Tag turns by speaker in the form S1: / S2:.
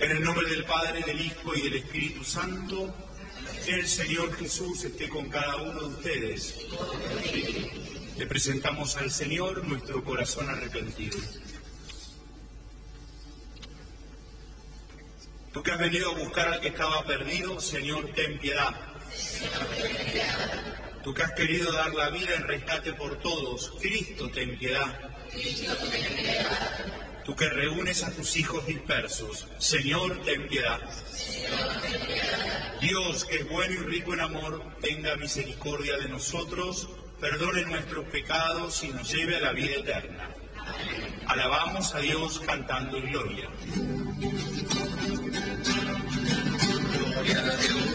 S1: En el nombre del Padre, del Hijo y del Espíritu Santo, el Señor Jesús esté con cada uno de ustedes. Le presentamos al Señor nuestro corazón arrepentido. Tú que has venido a buscar al que estaba perdido, Señor, ten piedad. Tú que has querido dar la vida en rescate por todos, Cristo, ten piedad. Tú que reúnes a tus hijos dispersos, Señor, ten piedad. Dios, que es bueno y rico en amor, tenga misericordia de nosotros, perdone nuestros pecados y nos lleve a la vida eterna. Alabamos a Dios cantando gloria.
S2: Gloria a Dios.